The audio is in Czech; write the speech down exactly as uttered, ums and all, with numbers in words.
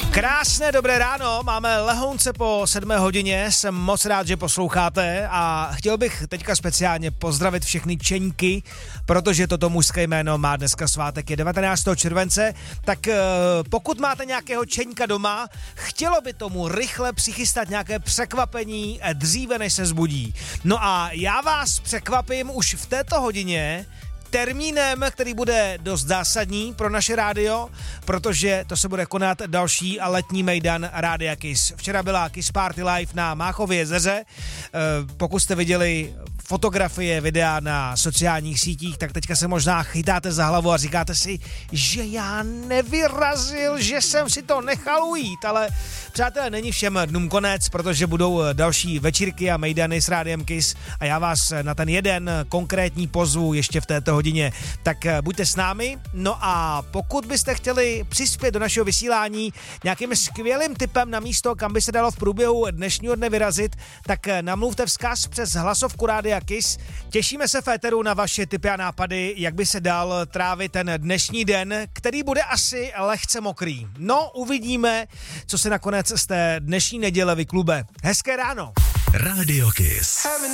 Krásné dobré ráno, máme lehounce po sedmé hodině, jsem moc rád, že posloucháte a chtěl bych teďka speciálně pozdravit všechny čeňky, protože toto mužské jméno má dneska svátek, je devatenáctého července, tak pokud máte nějakého čeňka doma, chtělo by tomu rychle přichystat nějaké překvapení dříve, než se zbudí. No a já vás překvapím už v této hodině termínem, který bude dost zásadní pro naše rádio, protože to se bude konat další letní mejdan Rádia Kiss. Včera byla Kiss Party Live na Máchově jezeře. Pokud jste viděli fotografie, videa na sociálních sítích, tak teďka se možná chytáte za hlavu a říkáte si, že já nevyrazil, že jsem si to nechal ujít, ale přátelé, není všem dnům konec, protože budou další večírky a mejdany s Rádiem Kiss a já vás na ten jeden konkrétní pozvu ještě v této hodině. Tak buďte s námi, no a pokud byste chtěli přispět do našeho vysílání nějakým skvělým tipem na místo, kam by se dalo v průběhu dnešního dne vyrazit, tak namluvte vzkaz přes hlasovku Rádia Kiss. Těšíme se v éteru na vaše tipy a nápady, jak by se dal trávit ten dnešní den, který bude asi lehce mokrý. No, uvidíme, co se nakonec z té dnešní neděle vyklube. Hezké ráno. Rádio Kiss.